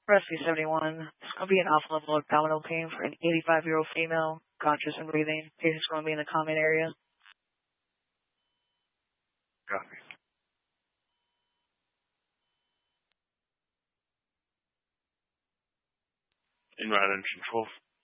Rescue 71. It's going to be an alpha level abdominal pain for an 85-year-old female, conscious and breathing. Patient's going to be in the comment area. Copy. Inbound engine 12.